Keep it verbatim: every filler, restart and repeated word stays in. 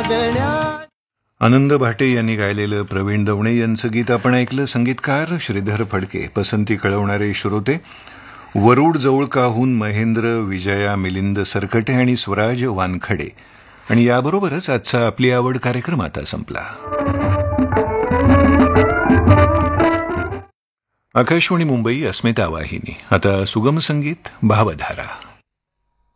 देण्या. आनंद भाटे यांनी गायलेलं प्रवीण दवणे यांचं गीत आपण ऐकलं. संगीतकार श्रीधर फडके. पसंती कळवणारे श्रोते वरुड जवळकाहून महेंद्र, विजया, मिलिंद सरकटे आणि स्वराज वानखडे. आणि याबरोबरच आजचा आपली आवड कार्यक्रम आता संपला. आकाशवाणी मुंबई अस्मिता वाहिनी. आता सुगम संगीत भावधारा.